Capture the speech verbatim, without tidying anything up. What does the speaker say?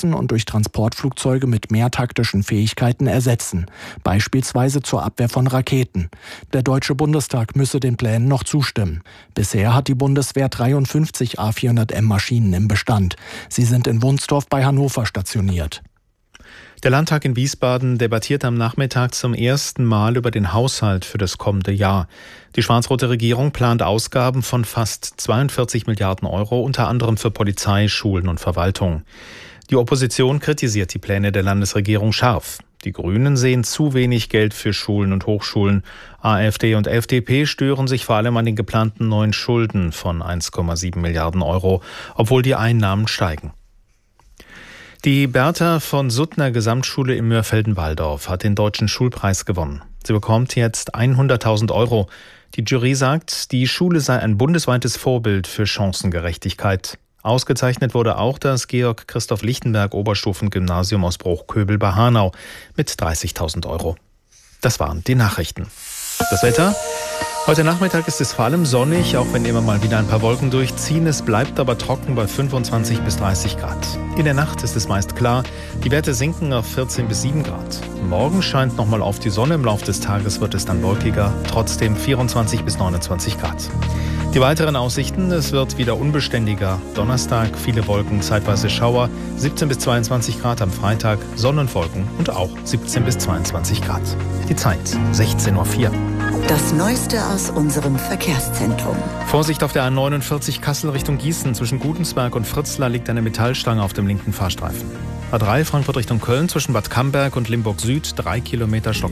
ergänzen und durch Transportflugzeuge mit mehr taktischen Fähigkeiten ersetzen, beispielsweise zur Abwehr von Raketen. Der Deutsche Bundestag müsse den Plänen noch zustimmen. Bisher hat die Bundeswehr dreiundfünfzig A vierhundert M Maschinen im Bestand. Sie sind in Wunsdorf bei Hannover stationiert. Der Landtag in Wiesbaden debattiert am Nachmittag zum ersten Mal über den Haushalt für das kommende Jahr. Die schwarz-rote Regierung plant Ausgaben von fast zweiundvierzig Milliarden Euro, unter anderem für Polizei, Schulen und Verwaltung. Die Opposition kritisiert die Pläne der Landesregierung scharf. Die Grünen sehen zu wenig Geld für Schulen und Hochschulen. AfD und F D P stören sich vor allem an den geplanten neuen Schulden von eins Komma sieben Milliarden Euro, obwohl die Einnahmen steigen. Die Bertha von Suttner Gesamtschule im Mörfelden-Walldorf hat den Deutschen Schulpreis gewonnen. Sie bekommt jetzt hunderttausend Euro. Die Jury sagt, die Schule sei ein bundesweites Vorbild für Chancengerechtigkeit. Ausgezeichnet wurde auch das Georg Christoph Lichtenberg Oberstufengymnasium aus Bruchköbel bei Hanau mit dreißigtausend Euro. Das waren die Nachrichten. Das Wetter? Heute Nachmittag ist es vor allem sonnig, auch wenn immer mal wieder ein paar Wolken durchziehen. Es bleibt aber trocken bei fünfundzwanzig bis dreißig Grad. In der Nacht ist es meist klar. Die Werte sinken auf vierzehn bis sieben Grad. Morgen scheint nochmal auf die Sonne. Im Laufe des Tages wird es dann wolkiger. Trotzdem vierundzwanzig bis neunundzwanzig Grad. Die weiteren Aussichten: Es wird wieder unbeständiger. Donnerstag viele Wolken, zeitweise Schauer. siebzehn bis zweiundzwanzig Grad am Freitag. Sonnenwolken und auch siebzehn bis zweiundzwanzig Grad. Die Zeit sechzehn Uhr vier. Das Neueste aus unserem Verkehrszentrum. Vorsicht auf der A neunundvierzig Kassel Richtung Gießen. Zwischen Gudensberg und Fritzlar liegt eine Metallstange auf dem linken Fahrstreifen. A drei Frankfurt Richtung Köln zwischen Bad Camberg und Limburg Süd. Drei Kilometer